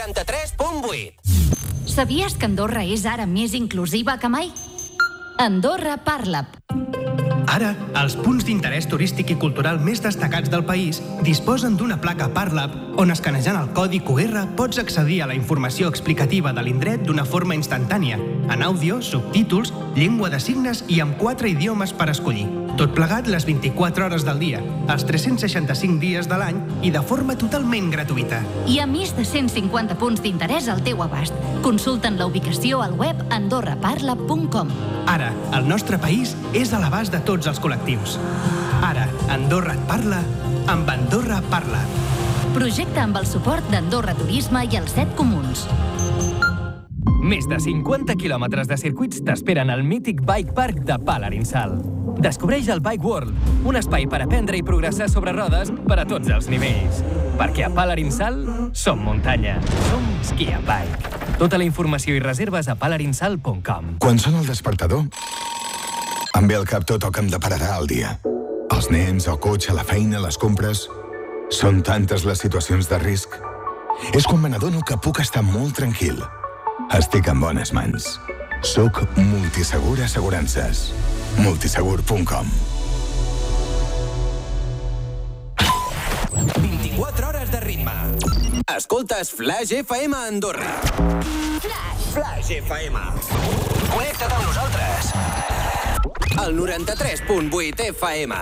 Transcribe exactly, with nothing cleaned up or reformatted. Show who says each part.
Speaker 1: noranta-tres punt vuit.
Speaker 2: Sabies que Andorra és ara més inclusiva que mai? Andorra Parla.
Speaker 3: Ara, els punts d'interès turístic i cultural més destacats del país disposen d'una placa Parlap on, escanejant el codi Q R, pots accedir a la informació explicativa de l'indret d'una forma instantània, en àudio, subtítols, llengua de signes i amb quatre idiomes per escollir. Tot plegat les vint-i-quatre hores del dia, els tres-cents seixanta-cinc dies de l'any i de forma totalment gratuïta.
Speaker 2: Hi ha més de cent cinquanta punts d'interès al teu abast. Consulta'n la ubicació al web andorra parla punt com.
Speaker 3: Ara, el nostre país és a l'abast de tots els col·lectius. Ara, Andorra et parla, amb Andorra Parla.
Speaker 2: Projecte amb el suport d'Andorra Turisme i els set comuns.
Speaker 4: Més de cinquanta quilòmetres de circuits t'esperen al mític Bike Park de Palarinsal. Descobreix el Bike World, un espai per aprendre i progressar sobre rodes per a tots els nivells. Perquè a Palarinsal som muntanya, som Ski and Bike. Tota la informació i reserves a palarinsal punt com.
Speaker 5: Quan sona el despertador, em ve al cap tot el que em depararà el dia. Els nens, el cotxe, la feina, les compres... Són tantes les situacions de risc. És quan me n'adono que puc estar molt tranquil. Estic en bones mans. Soc Multisegur Assegurances. multisegur punt com.
Speaker 1: vint-i-quatre hores de ritme. Escoltes Flash F M a Andorra. Flash. Flash F M. Connecta't amb nosaltres. El noranta-tres punt vuit F M.